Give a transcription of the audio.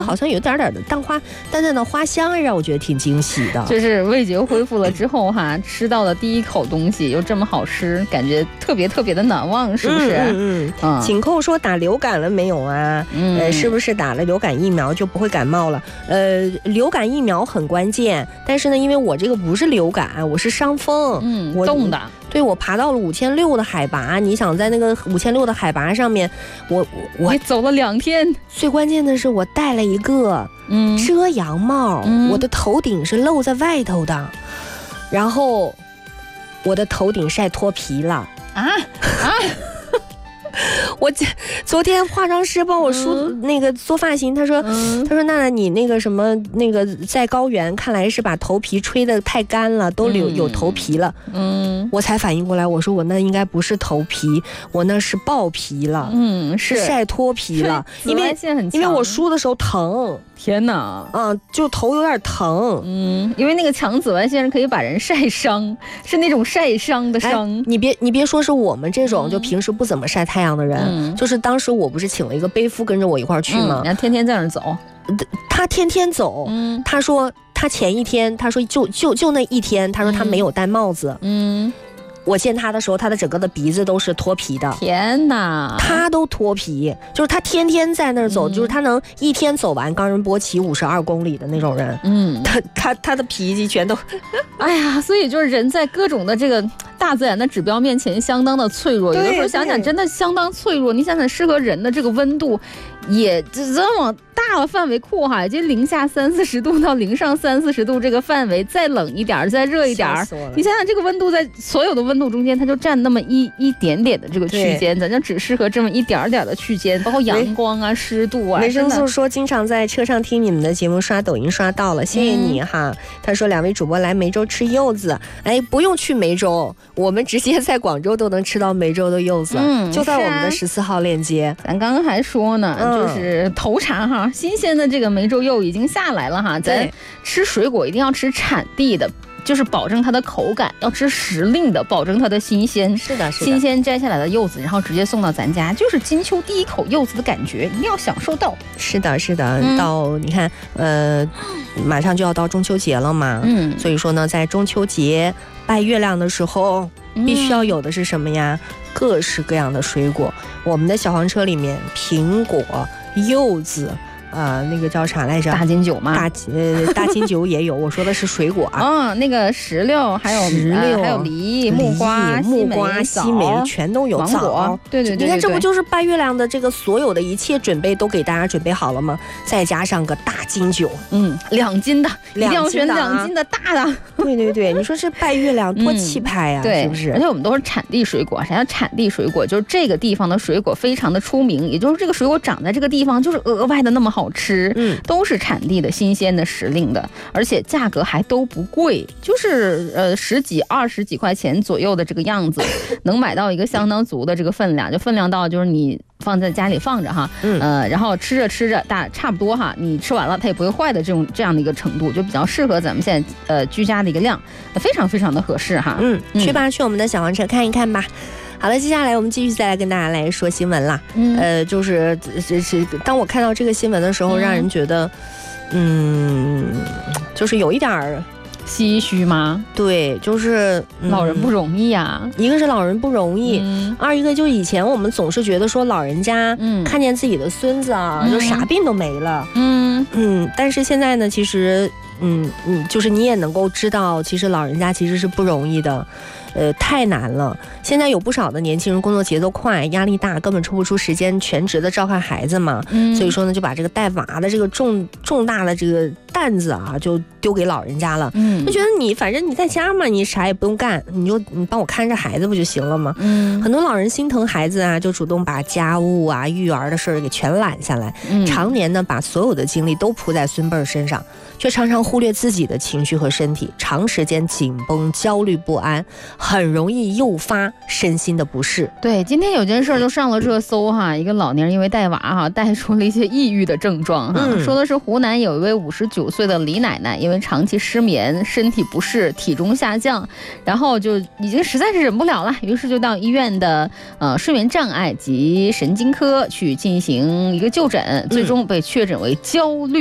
好像有点的淡淡的花香，让我觉得挺惊喜的。 就是味觉恢复了之后哈，吃到的第一口东西又这么好吃，感觉特别特别的难忘，是不是？ 紧扣说打流感了没有啊？是不是打了流感疫苗就不会感冒了？流感疫苗很关键，但是呢，因为我这个不是流感，我是伤风， 我冻的。 对，我爬到了5600的海拔，你想在那个5600的海拔上面，我走了2天。 最关键的是我戴了一个遮阳帽，我的头顶是露在外头的，然后我的头顶晒脱皮了我昨天化妆师帮我梳那个做发型，他说娜娜你那个什么那个在高原看来是把头皮吹得太干了，都有头皮了。我才反应过来，我说我那应该不是头皮，我那是爆皮了，是晒脱皮了，因为我梳的时候疼。 天哪， 就头有点疼， 因为那个强紫外线可以把人晒伤，是那种晒伤的伤。 你别说是我们这种就平时不怎么晒太阳的人，就是当时我不是请了一个背夫跟着我一块儿去吗？ 然后天天在那儿走， 他天天走，他说他前一天，他说就那一天，他说他没有戴帽子，我见他的时候，他的整个的鼻子都是脱皮的。 天哪， 他都脱皮，就是他天天在那儿走，就是他能一天走完冈仁波齐52公里的那种人。他的脾气全都， 哎呀，所以就是人在各种的这个大自然的指标面前相当的脆弱，有的时候想想真的相当脆弱。你想想适合人的这个温度，也这么大了范围扩哈，就零下30-40度到零上30-40度这个范围，再冷一点再热一点，你想想这个温度在所有的温度中间，它就占那么一点点的这个区间，咱就只适合这么一点点的区间，包括阳光啊、湿度啊。 维生素说经常在车上听你们的节目，刷抖音刷到了，谢谢你哈。他说2位主播来梅州吃柚子，不用去梅州，我们直接在广州都能吃到梅州的柚子，就在我们的14号链接。 咱刚刚还说呢，就是头茶哈，新鲜的这个梅州柚已经下来了哈，咱吃水果一定要吃产地的。就是保证它的口感，要吃时令的，保证它的新鲜。 是的， 新鲜摘下来的柚子，然后直接送到咱家，就是金秋第一口柚子的感觉，一定要享受到。 是的，到你看，马上就要到中秋节了嘛，所以说呢，在中秋节拜月亮的时候，必须要有的是什么呀？各式各样的水果。我们的小黄车里面，苹果、柚子。那个叫啥来着？ 大金酒吗？ 大金酒也有。我说的是水果啊。 那个石榴，还有梨、木瓜、西梅全都有。 芒果，对。 你看，这不就是拜月亮的这个所有的一切准备都给大家准备好了吗？再加上个大金酒 ，2斤的，一定要选2斤的大的。 对，你说这拜月亮多气派呀，是不是？ 而且我们都是产地水果，啥叫产地水果？就是这个地方的水果非常的出名，也就是这个水果长在这个地方，就是额外的那么好吃，都是产地的、新鲜的、时令的，而且价格还都不贵，就是10几、20几块钱左右的这个样子，能买到一个相当足的这个分量，就分量到就是你放在家里放着哈，然后吃着差不多哈，你吃完了它也不会坏的这样的一个程度，就比较适合咱们现在居家的一个量，非常非常的合适哈。 去我们的小黄车看一看吧。好了，接下来我们继续再来跟大家来说新闻啦。就是当我看到这个新闻的时候，让人觉得，就是有一点唏嘘吗？ 对，就是老人不容易啊。 一个是老人不容易，二一个就以前我们总是觉得说老人家看见自己的孙子啊，就啥病都没了。但是现在呢，其实就是你也能够知道，其实老人家其实是不容易的。太难了。现在有不少的年轻人工作节奏快，压力大，根本抽不出时间全职的照看孩子嘛。所以说呢，就把这个带娃的这个重大的这个担子啊，就丢给老人家了。就觉得你反正你在家嘛，你啥也不用干，你帮我看着孩子不就行了吗？很多老人心疼孩子啊，就主动把家务啊、育儿的事儿给全揽下来，常年呢把所有的精力都扑在孙辈儿身上，却常常忽略自己的情绪和身体，长时间紧绷、焦虑不安，很容易诱发身心的不适。 对，今天有件事就上了热搜哈，一个老年人因为带娃哈，带出了一些抑郁的症状哈。说的是湖南有一位59岁的李奶奶，因为长期失眠，身体不适，体重下降，然后就已经实在是忍不了了，于是就到医院的睡眠障碍及神经科去进行一个就诊，最终被确诊为焦虑